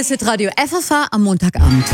Hier ist Hitradio FFH am Montagabend.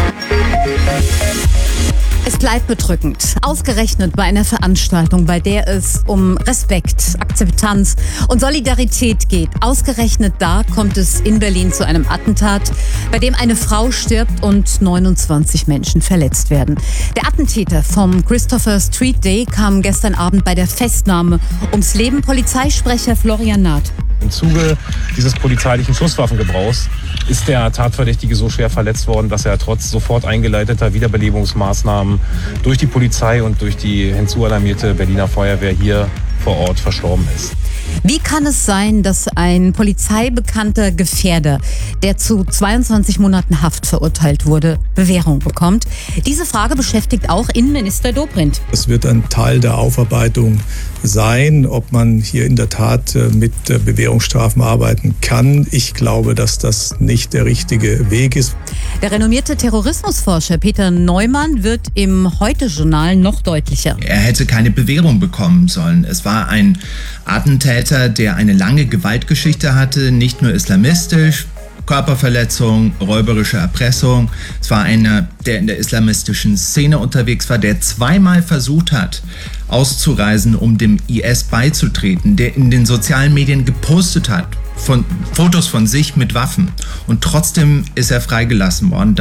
Es bleibt bedrückend. Ausgerechnet bei einer Veranstaltung, bei der es um Respekt, Akzeptanz und Solidarität geht. Ausgerechnet da kommt es in Berlin zu einem Attentat, bei dem eine Frau stirbt und 29 Menschen verletzt werden. Der Attentäter vom Christopher Street Day kam gestern Abend bei der Festnahme ums Leben. Polizeisprecher Florian Naht. Im Zuge dieses polizeilichen Schusswaffengebrauchs ist der Tatverdächtige so schwer verletzt worden, dass er trotz sofort eingeleiteter Wiederbelebungsmaßnahmen durch die Polizei und durch die hinzualarmierte Berliner Feuerwehr hier vor Ort verstorben ist. Wie kann es sein, dass ein polizeibekannter Gefährder, der zu 22 Monaten Haft verurteilt wurde, Bewährung bekommt? Diese Frage beschäftigt auch Innenminister Dobrindt. Es wird ein Teil der Aufarbeitung sein, ob man hier in der Tat mit Bewährungsstrafen arbeiten kann. Ich glaube, dass das nicht der richtige Weg ist. Der renommierte Terrorismusforscher Peter Neumann wird im Heute-Journal noch deutlicher. Er hätte keine Bewährung bekommen sollen. Es war ein Attentäter, der eine lange Gewaltgeschichte hatte, nicht nur islamistisch, Körperverletzung, räuberische Erpressung. Es war einer, der in der islamistischen Szene unterwegs war, der zweimal versucht hat, auszureisen, um dem IS beizutreten, der in den sozialen Medien gepostet hat, Fotos von sich mit Waffen. Und trotzdem ist er freigelassen worden.